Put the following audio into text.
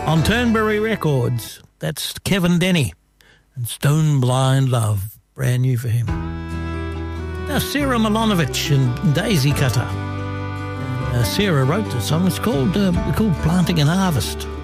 On Turnberry Records, that's Kevin Denny and Stone Blind Love, brand new for him. Now, Sarah Milonovich and Daisy Cutter. Sarah wrote the song. It's called Planting and Harvest.